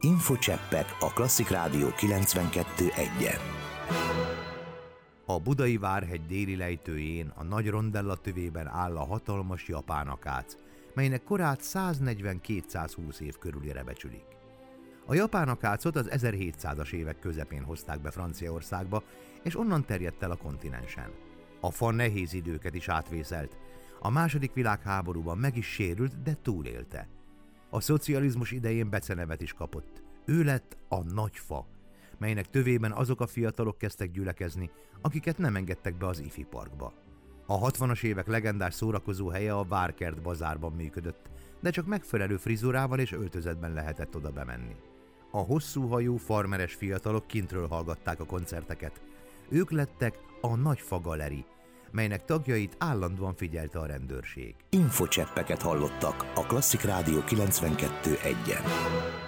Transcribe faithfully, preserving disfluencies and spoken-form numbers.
Infocseppek a Klasszik Rádió kilencvenkettő egyen. A budai Várhegy déli lejtőjén, a nagy rondella tövében áll a hatalmas japán akác, melynek korát száznegyven-kétszázhúsz év körülire becsülik. A japán akácot az ezerhétszázas évek közepén hozták be Franciaországba, és onnan terjedt el a kontinensen. A fa nehéz időket is átvészelt. A második világháborúban meg is sérült, de túlélte. A szocializmus idején becenevet is kapott. Ő lett a nagy fa, melynek tövében azok a fiatalok kezdtek gyülekezni, akiket nem engedtek be az ifi parkba. A hatvanas évek legendás szórakozó helye a Várkert bazárban működött, de csak megfelelő frizurával és öltözetben lehetett oda bemenni. A hosszú hajú, farmeres fiatalok kintről hallgatták a koncerteket. Ők lettek a Nagy Fa Galeri, melynek tagjait állandóan figyelte a rendőrség. Infocseppeket hallottak a Klasszik Rádió kilencvenkettő egyen.